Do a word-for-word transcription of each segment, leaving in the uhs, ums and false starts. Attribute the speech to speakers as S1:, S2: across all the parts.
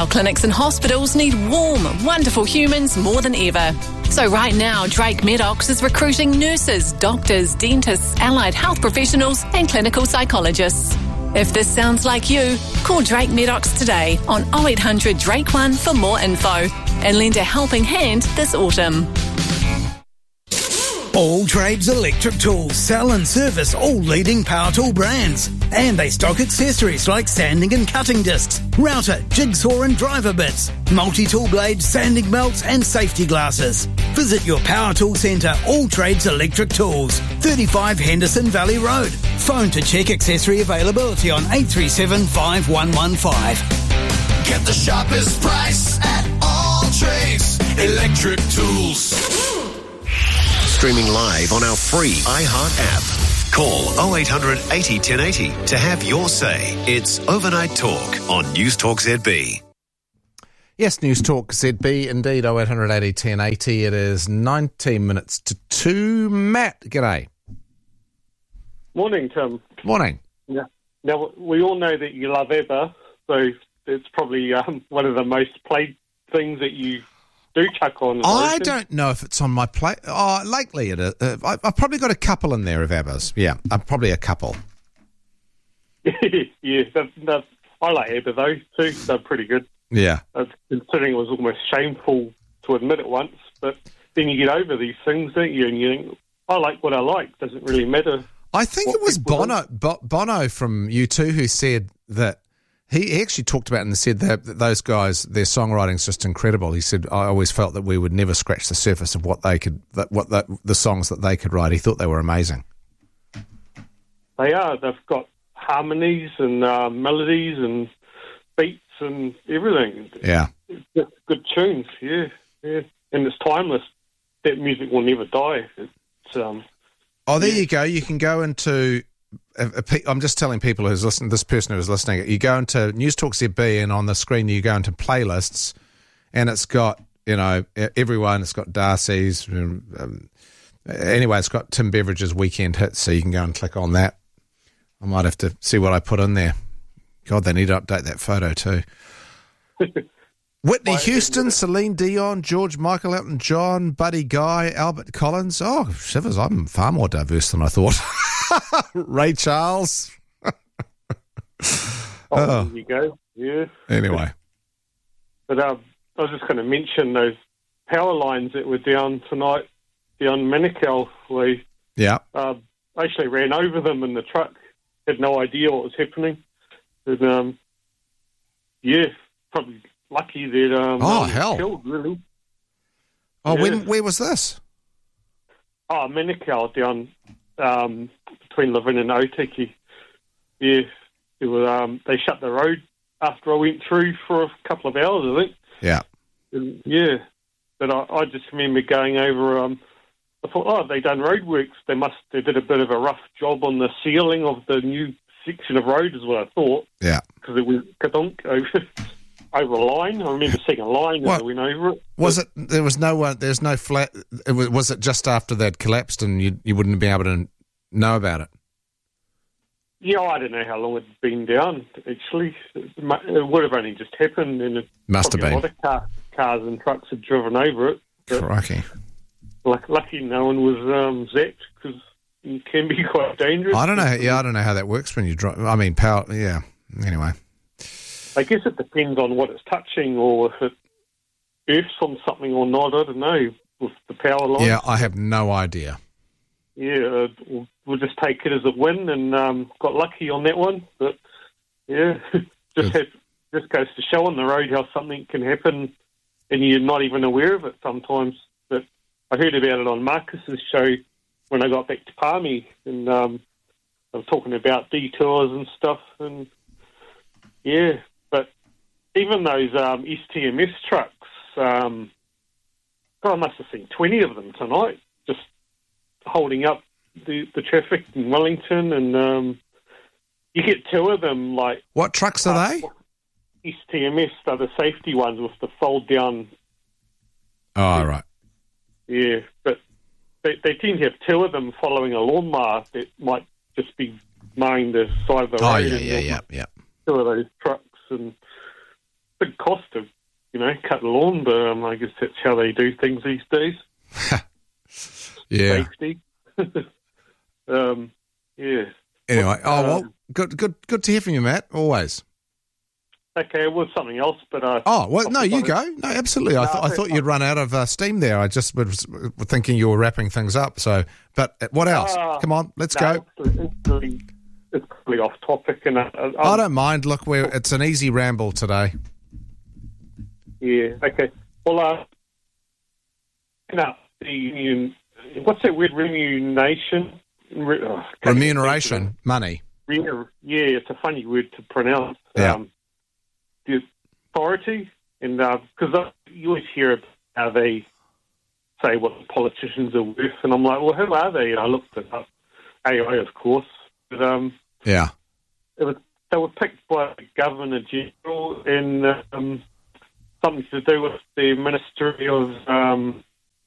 S1: Our clinics and hospitals need warm, wonderful humans more than ever. So right now, Drake Medox is recruiting nurses, doctors, dentists, allied health professionals and clinical psychologists. If this sounds like you, call Drake Medox today on oh eight hundred Drake one for more info and lend a helping hand this autumn.
S2: All Trades Electric Tools sell and service all leading power tool brands. And they stock accessories like sanding and cutting discs, router, jigsaw and driver bits, multi-tool blades, sanding belts and safety glasses. Visit your power tool centre, All Trades Electric Tools, thirty-five Henderson Valley Road. Phone to check accessory availability on eight three seven, five one one five.
S3: Get the sharpest price at All Trades Electric Tools. Streaming live on our free iHeart app. Call oh eight hundred eighty ten eighty to have your say. It's Overnight Talk on News Talk Z B.
S4: Yes, News Talk Z B, indeed, oh eight hundred eighty ten eighty. It is nineteen minutes to two. Matt, g'day.
S5: Morning, Tim.
S4: Morning.
S5: Yeah. Now, we all know that you love ABBA, so it's probably um, one of the most played things that you do chuck on.
S4: I don't know if it's on my play. Oh, lately it is. Uh, I, I've probably got a couple in there of ABBAs. Yeah, uh, probably a couple.
S5: yeah, that, that, I like ABBA though too. They're pretty good.
S4: Yeah.
S5: Uh, considering it was almost shameful to admit it once, but then you get over these things, don't you? And you think, I like what I like. Doesn't really matter.
S4: I think it was Bono, Bo- Bono from U two who said that. He actually talked about it and said that, that those guys, their songwriting's just incredible. He said, I always felt that we would never scratch the surface of what they could, that, what the, the songs that they could write. He thought they were amazing.
S5: They are. They've got harmonies and uh, melodies and beats and everything.
S4: Yeah.
S5: It's good tunes, yeah, yeah. And it's timeless. That music will never die. It's, um,
S4: oh, there
S5: yeah.
S4: you go. You can go into... I'm just telling people who's listening, this person who's listening, you go into News Talk Z B and on the screen you go into playlists and it's got, you know, everyone, it's got Darcy's, um, anyway, it's got Tim Beveridge's weekend hits, so you can go and click on that. I might have to see what I put in there. God, they need to update that photo too. Whitney Houston, Celine Dion, George Michael, Elton John, Buddy Guy, Albert Collins. Oh, shivers, I'm far more diverse than I thought. Ray Charles.
S5: oh,
S4: oh,
S5: there you go. Yeah.
S4: Anyway.
S5: But um, I was just going to mention those power lines that were down tonight, down Manukau. We
S4: yeah.
S5: uh, actually ran over them in the truck. Had no idea what was happening. And, um, yeah, probably lucky that um,
S4: oh,
S5: um,
S4: hell.
S5: killed, really.
S4: Oh,
S5: yeah.
S4: when, where was this?
S5: Oh, Manukau down um, between Levin and Otiki. Yeah, it was, um, they shut the road after I went through for a couple of hours, I think.
S4: Yeah.
S5: And, yeah, but I, I just remember going over. Um, I thought, oh, they done roadworks. They must. They did a bit of a rough job on the sealing of the new section of road, is what I thought.
S4: Yeah.
S5: Because it went kadunk over over a line. I remember seeing a line as I went over it.
S4: Was it? There was no one. There's no flat. It was, was it just after they'd collapsed and you you wouldn't be able to know about it?
S5: Yeah, I don't know how long it'd been down. Actually, it, mu- it would have only just happened, and it
S4: Must have
S5: probably
S4: been.
S5: a lot of car, cars and trucks had driven over it. But
S4: Crikey.
S5: luck- lucky no one was um, zapped, because it can be quite dangerous.
S4: I don't know. Yeah, I don't know how that works when you drive. I mean, power. Yeah. Anyway.
S5: I guess it depends on what it's touching, or if it earths on something or not. I don't know, with the power line.
S4: Yeah, I have no idea.
S5: Yeah, uh, we'll, we'll just take it as a win, and um, got lucky on that one. But yeah, just have, just goes to show on the road how something can happen, and you're not even aware of it sometimes. But I heard about it on Marcus's show when I got back to Palmy, and um, I was talking about detours and stuff, and yeah. But even those um, S T M S trucks, um, God, I must have seen twenty of them tonight, just holding up the, the traffic in Wellington, and um, you get two of them. Like
S4: what trucks are they?
S5: S T M S are the safety ones with the fold down.
S4: Oh, right.
S5: Yeah, but they, they tend to have two of them following a lawnmower that might just be mowing the side of the road.
S4: Oh, yeah, yeah, yeah, yeah.
S5: Two of those trucks, and big cost to, you know, cut the lawn, but um, I guess that's how they do things these days.
S4: Yeah.
S5: Safety. um, yeah.
S4: Anyway, oh,
S5: Uh,
S4: well, good good, good to hear from you, Matt, always.
S5: Okay, it was something else, but... Uh,
S4: Oh, well, no, you go. No, absolutely. I, th- I thought you'd run out of uh, steam there. I just was thinking you were wrapping things up. So, but what else?
S5: Uh,
S4: Come on, let's
S5: no,
S4: go.
S5: It's, it's, really, it's really off topic. And uh, um,
S4: I don't mind. Look, we're, it's an easy ramble today.
S5: Yeah, okay. Well, uh, you know, the, what's that word, remuneration? Re, oh,
S4: Remuneration, money.
S5: Re, yeah, it's a funny word to pronounce.
S4: Yeah.
S5: Um, the authority, and because uh, you always hear how they say what the politicians are worth, and I'm like, well, who are they? And I looked it up. A I, of course. But, um,
S4: Yeah.
S5: it was, they were picked by the Governor General in um, something to do with the Ministry of... Um,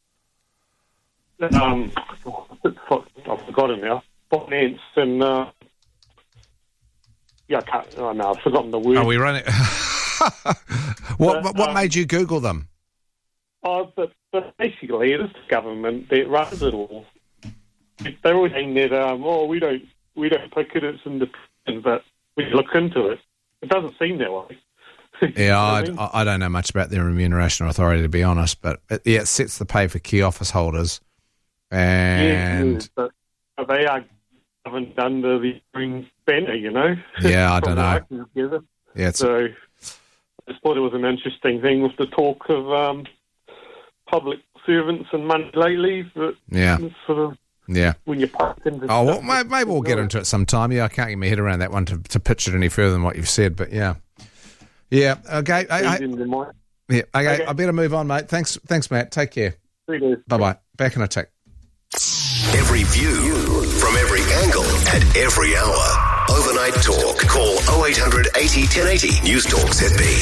S5: um, I've forgotten now. Finance and... Uh, yeah, I can't... Oh, no, I've forgotten the word.
S4: Are we running? what
S5: Uh,
S4: what
S5: um,
S4: made you Google them?
S5: Oh, but, but basically, it is the government that runs it all. They're always saying that, um, oh, we don't we don't pick it, it's independent, but we look into it. It doesn't seem that way.
S4: Yeah, I,
S5: I, mean?
S4: I don't know much about the Remuneration Authority, to be honest, but it, yeah, it sets the pay for key office holders. And
S5: yeah, but, but they are governed under the green banner, you know?
S4: Yeah, I don't know.
S5: Working together.
S4: Yeah, it's,
S5: So I just thought it was an interesting thing with the talk of um, public servants and money lately. But
S4: yeah,
S5: sort of
S4: yeah.
S5: when you pop into
S4: Oh, well,
S5: stuff,
S4: maybe, maybe we'll get into it sometime. Yeah, I can't get my head around that one to, to pitch it any further than what you've said, but yeah. Yeah, okay. I, I,
S5: in the mind.
S4: yeah, okay,
S5: Okay.
S4: I better move on, mate. Thanks, thanks, Matt. Take care. Bye-bye. Back in a tick.
S3: Every view from every angle at every hour. Overnight Talk. Call oh eight hundred eighty ten eighty. News Talk Z B.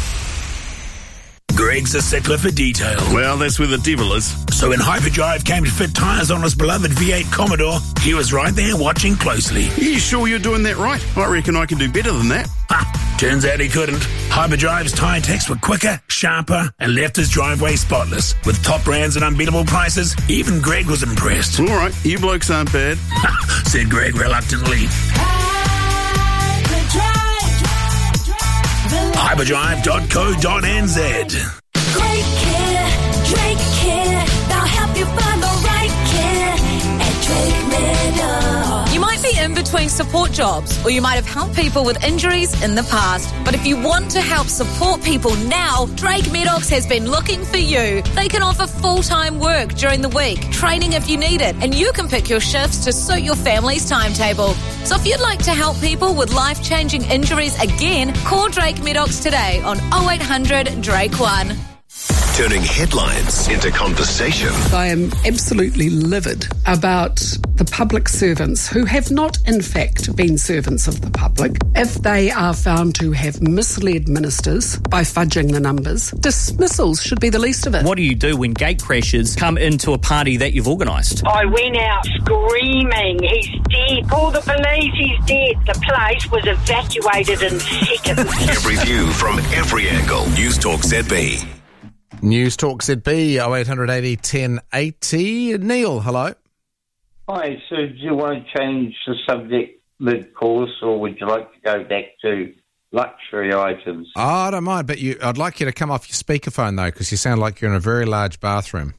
S6: Greg's a stickler for detail.
S7: Well, that's where the devil is.
S6: So when Hyperdrive came to fit tyres on his beloved V eight Commodore, he was right there watching closely.
S7: Are you sure you're doing that right? I reckon I can do better than that.
S6: Ha! Turns out he couldn't. Hyperdrive's tyre techs were quicker, sharper, and left his driveway spotless. With top brands and unbeatable prices, even Greg was impressed.
S7: All right, you blokes aren't bad.
S6: Ha! Said Greg reluctantly. hyperdrive dot co dot n z.
S8: Great care, Drake Care. They'll help you find the right care at Drake Meadow.
S9: You might be in between support jobs, or you might have helped people with injuries in the past. But if you want to help support people now, Drake Meadows has been looking for you. They can offer full-time work during the week, training if you need it, and you can pick your shifts to suit your family's timetable. So if you'd like to help people with life-changing injuries again, call Drake Meadows today on oh eight hundred Drake one.
S3: Turning headlines into conversation.
S10: I am absolutely livid about the public servants who have not, in fact, been servants of the public. If they are found to have misled ministers by fudging the numbers, dismissals should be the least of it.
S11: What do you do when gate crashers come into a party that you've organised?
S12: I went out screaming, he's dead, call the police, he's dead. The place was evacuated in seconds.
S3: Every view from every angle. News Talk Z B.
S4: News Talk Z B, oh eight hundred eighty ten eighty. Neil, hello.
S13: Hi, so do you want to change the subject mid-course, or would you like to go back to luxury items?
S4: Oh, I don't mind, but you, I'd like you to come off your speakerphone, though, because you sound like you're in a very large bathroom.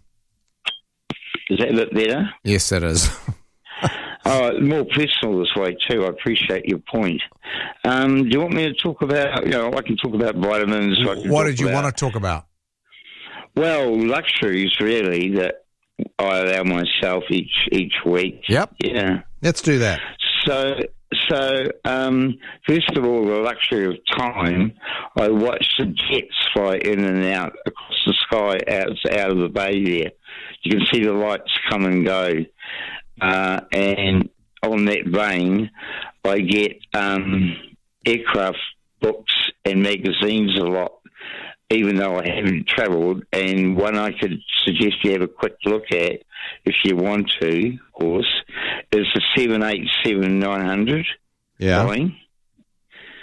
S13: Is that a bit better?
S4: Yes, it is.
S13: Oh, more personal this way too. I appreciate your point. Um, do you want me to talk about, you know, I can talk about vitamins. I can
S4: What
S13: talk
S4: did you
S13: about,
S4: want to talk about?
S13: Well, luxuries really that I allow myself each each week.
S4: Yep.
S13: Yeah.
S4: Let's do that.
S13: So, so um, first of all, the luxury of time. I watch the jets fly in and out across the sky out out of the bay there. You can see the lights come and go. Uh, and on that vein, I get um, aircraft books and magazines a lot, even though I haven't travelled. And one I could suggest you have a quick look at, if you want to, of course, is the seven eighty-seven nine hundred.
S4: Yeah.
S13: Boeing.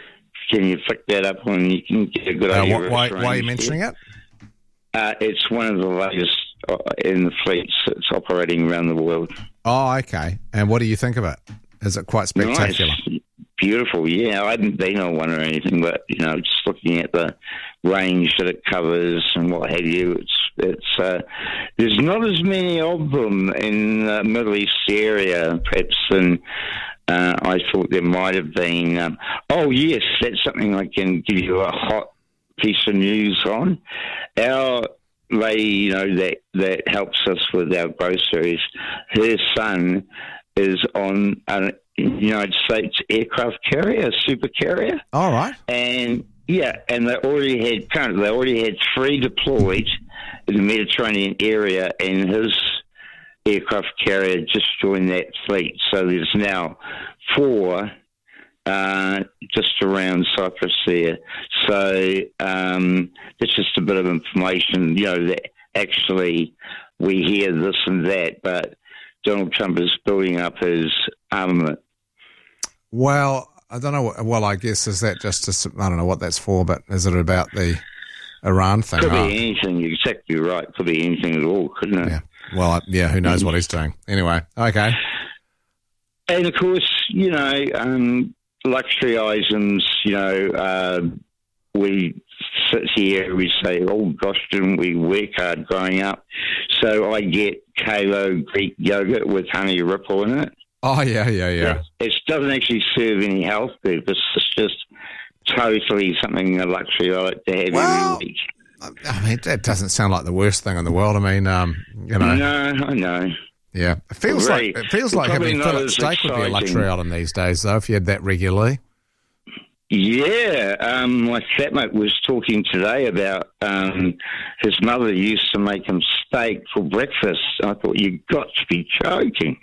S13: can you flick that up and you can get a good
S4: Uh,
S13: idea?
S4: wh-
S13: of
S4: why,
S13: its
S4: why are you
S13: range
S4: mentioning
S13: there.
S4: it?
S13: Uh, it's one of the latest uh, in the fleets that's operating around the world.
S4: Oh, okay. And what do you think of it? Is it quite spectacular?
S13: Nice. Beautiful, yeah. I haven't been on one or anything, but, you know, just looking at the range that it covers and what have you, it's, it's, uh, there's not as many of them in the Middle East area, perhaps, than uh, I thought there might have been. Um, oh, yes, that's something I can give you a hot piece of news on. Our lady, you know, that, that helps us with our groceries, her son is on an United States aircraft carrier, a super carrier.
S4: All right.
S13: And, yeah, and they already had, currently, they already had three deployed in the Mediterranean area, and his aircraft carrier just joined that fleet. So there's now four uh, just around Cyprus there. So um, that's just a bit of information, you know, that actually we hear this and that, but Donald Trump is building up his armament.
S4: Well, I don't know. What, well, I guess is that just to, I don't know what that's for, but is it about the Iran thing?
S13: Could
S4: Oh.
S13: be anything. You're exactly right. Could be anything at all, couldn't it?
S4: Yeah. Well, I- yeah, who knows what he's doing? Anyway, okay.
S13: And of course, you know, um, luxury items, you know, uh, we sit here, we say, oh gosh, didn't we work hard growing up? So I get Kalo Greek yogurt with honey ripple in it.
S4: Oh, yeah, yeah, yeah.
S13: It doesn't actually serve any health purpose. It's just totally something a luxury I like to have
S4: Well,
S13: every week.
S4: I mean, that doesn't sound like the worst thing in the world. I mean, um, you know.
S13: No, I know.
S4: Yeah. It feels
S13: Right.
S4: like it feels
S13: It's
S4: like
S13: probably
S4: having
S13: not
S4: fillet
S13: as
S4: steak would be a
S13: exciting.
S4: luxury item these days, though, if you had that regularly.
S13: Yeah, um, my flatmate was talking today about um, his mother used to make him steak for breakfast. I thought, you've got to be joking.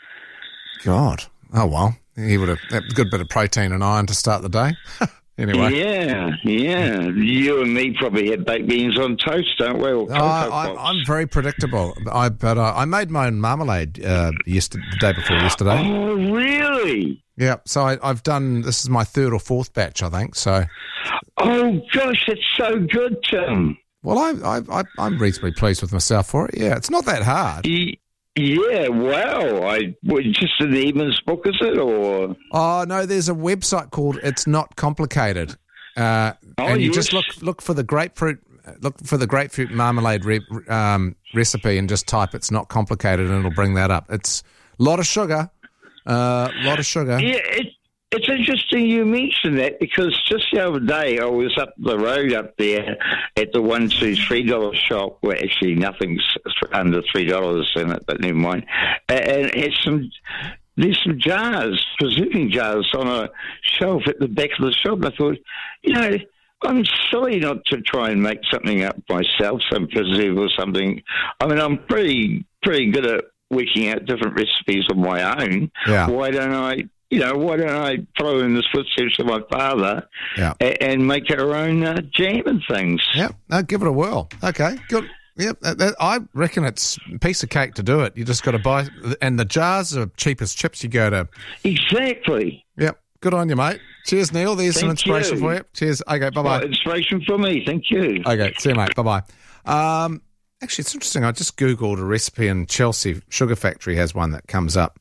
S4: God. Oh, well. He would have a good bit of protein and iron to start the day. Anyway.
S13: Yeah, yeah. You and me probably have baked beans on toast, don't we? Or
S4: Oh,
S13: Cocoa
S4: I,
S13: Pops.
S4: I'm very predictable. I but uh, I made my own marmalade uh, yesterday, the day before yesterday.
S13: Oh, really?
S4: Yeah, so I, I've done. This is my third or fourth batch, I think. So,
S13: Oh, gosh, it's so good, Tim.
S4: well, I, I, I I'm reasonably pleased with myself for it. Yeah, it's not that hard.
S13: Y- Yeah, wow. I well, just in the Evans book, is it? Or
S4: Oh no, there's a website called It's Not Complicated, uh,
S13: Oh,
S4: and you
S13: yes.
S4: just look look for the grapefruit look for the grapefruit marmalade re- um, recipe and just type "It's Not Complicated" and it'll bring that up. It's a lot of sugar, a uh, lot of sugar.
S13: Yeah, it, it's interesting you mentioned that because just the other day I was up the road up there at the one, two, three dollar shop where actually nothing's under three dollars in it, but never mind. And it's some there's some jars, preserving jars, on a shelf at the back of the shop. I thought, you know, I'm silly not to try and make something up myself, some preserve or something. I mean, I'm pretty pretty good at working out different recipes of my own.
S4: Yeah.
S13: Why don't I? You know, why don't I follow in the footsteps of my father
S4: Yeah.
S13: and, and make our own uh, jam and things?
S4: Yeah, no, give it a whirl. Okay, good. Yep, that, that, I reckon it's a piece of cake to do it. You just got to buy, and the jars are cheap as chips. You go to.
S13: Exactly.
S4: Yep, good on you, mate. Cheers, Neil. There's some
S13: Thank
S4: inspiration
S13: you.
S4: for you. Cheers. Okay, bye
S13: Well,
S4: bye.
S13: inspiration for me. Thank you.
S4: Okay, see you, mate. Bye bye. Um, actually, it's interesting. I just googled a recipe in Chelsea. Sugar Factory has one that comes up.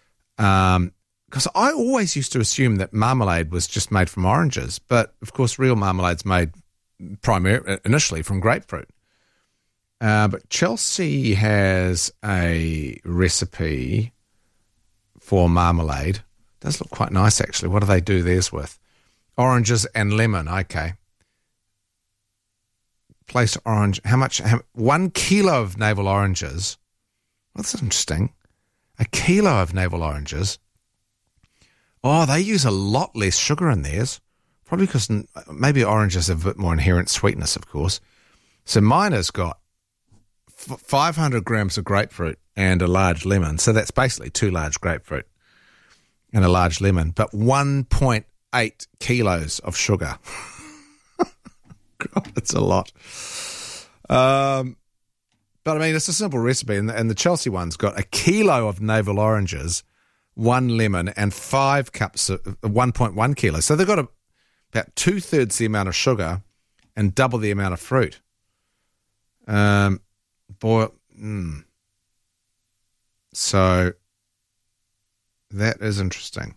S4: Um. Because I always used to assume that marmalade was just made from oranges, but of course, real marmalade's made primarily initially from grapefruit. Uh, but Chelsea has a recipe for marmalade. It does look quite nice, actually. What do they do theirs with? Oranges and lemon. Okay. Place orange. How much? How, one kilo of navel oranges. Well, that's interesting. A kilo of navel oranges. Oh, they use a lot less sugar in theirs. Probably because maybe oranges have a bit more inherent sweetness, of course. So mine has got f- five hundred grams of grapefruit and a large lemon. So that's basically two large grapefruit and a large lemon, but one point eight kilos of sugar. God, that's a lot. Um, but I mean, it's a simple recipe, and the, and the Chelsea one's got a kilo of navel oranges, one lemon, and five cups of one point one kilos. So they've got a about two-thirds the amount of sugar and double the amount of fruit. Um, boy, mm. So that is interesting.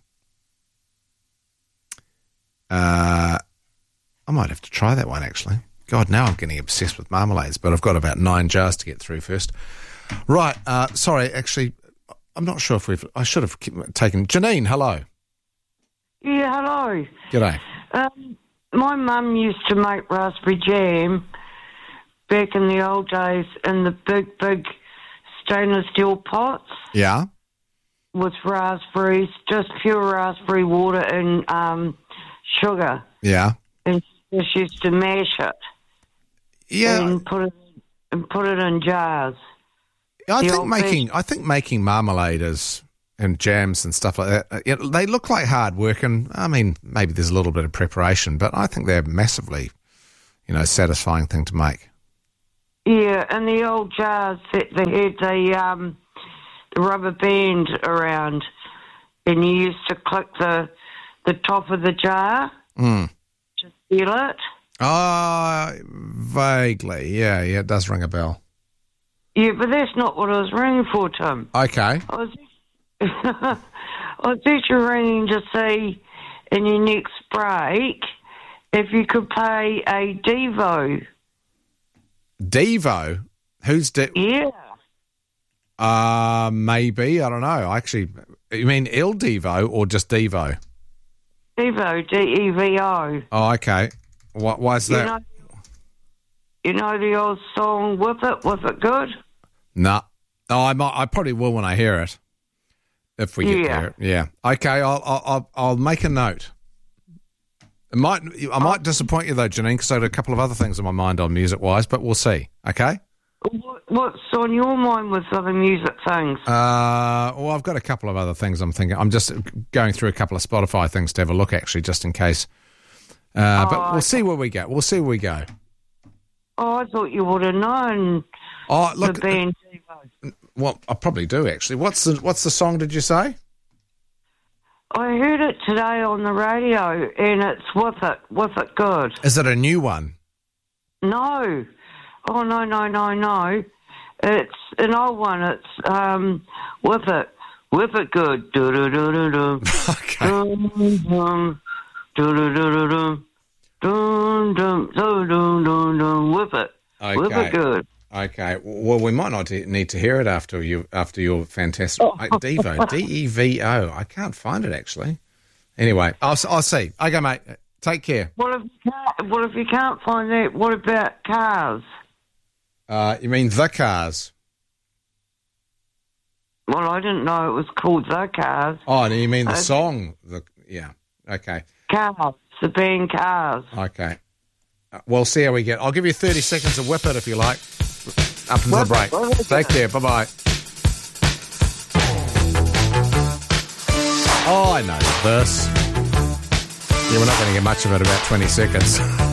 S4: Uh, I might have to try that one, actually. God, now I'm getting obsessed with marmalades, but I've got about nine jars to get through first. Right, uh, sorry, actually, I'm not sure if we've... I should have taken... Janine, hello.
S14: Yeah, hello.
S4: G'day.
S14: Um, my mum used to make raspberry jam back in the old days in the big, big stainless steel pots.
S4: Yeah.
S14: With raspberries, just pure raspberry water and um, sugar.
S4: Yeah.
S14: And she used to mash it.
S4: Yeah.
S14: And put it and put it in jars.
S4: I
S14: The
S4: think
S14: old
S4: making
S14: fish-
S4: I think making marmalade is, and jams and stuff like that, uh, you know, they look like hard work, and I mean maybe there's a little bit of preparation, but I think they're massively, you know, satisfying thing to make.
S14: Yeah, and the old jars that they had the um, the rubber band around, and you used to click the the top of the jar
S4: Mm.
S14: to seal it.
S4: Ah, vaguely, yeah, yeah, it does ring a bell.
S14: Yeah, but that's not what I was ringing for, Tim.
S4: Okay.
S14: I was I was actually ringing to see in your next break if you could play a Devo.
S4: Devo, who's De-
S14: Yeah.
S4: Uh maybe I don't know. Actually, you mean Il Devo or just Devo?
S14: Devo, D E V O.
S4: Oh, okay. What? Why is
S14: You
S4: that?
S14: know, you know the old song "Whip It, Whip It Good"?
S4: Nah. Oh, I might. I probably will when I hear it. If we get
S14: Yeah.
S4: there, yeah. Okay, I'll I'll I'll, I'll make a note. It might I might disappoint you though, Janine, because I had a couple of other things in my mind on music wise, but we'll see. Okay.
S14: What, what's on your mind with other music things?
S4: Uh, well, I've got a couple of other things I'm thinking. I'm just going through a couple of Spotify things to have a look, actually, just in case. Uh,
S14: Oh,
S4: but we'll see where we go. We'll see where we go.
S14: Oh, I thought you would have known
S4: Oh, look.
S14: the band Devo.
S4: Well, I probably do actually. What's the What's the song? Did you say?
S14: I heard it today on the radio, and it's "Whip It, Whip It Good."
S4: Is it a new one?
S14: No. Oh, no, no, no, no. It's an old one. It's um, "Whip It, Whip It Good." Do-do-do-do-do.
S4: Okay.
S14: Dum-dum. Do-do-do-do-do. Dum-dum. Do-dum-dum-dum. Whip it. Whip
S4: Okay.
S14: it good.
S4: Okay. Well, we might not need to hear it after you after your fantastic uh, Devo, D E V O. I can't find it actually. Anyway, I'll I'll see. Okay, mate. Take care.
S14: What if you can't, what if you can't find that? What about Cars?
S4: Uh, you mean The Cars?
S14: Well, I didn't know it was called The Cars.
S4: Oh, no, you mean the
S14: Uh,
S4: song? The yeah. Okay.
S14: Cars. The band Cars.
S4: Okay. Uh, we'll see how we get. I'll give you thirty seconds to whip it if you like. Up until the
S14: Whip
S4: break.
S14: it, whip it.
S4: Take care. Bye bye. Oh, I know this. Yeah, we're not going to get much of it, about twenty seconds.